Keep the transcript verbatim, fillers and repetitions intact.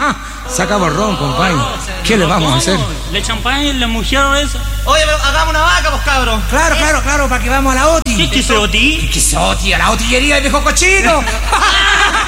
Sacamos ron, compadre. ¿Qué le vamos a hacer? ¿Le champagne la mujer esa? Oye, pero hagamos una vaca, pues, cabros. Claro, claro, claro, para que vamos a la OTI. ¿Qué es ese Oti? ¿Qué es OTI? A la otillería de viejo cochino.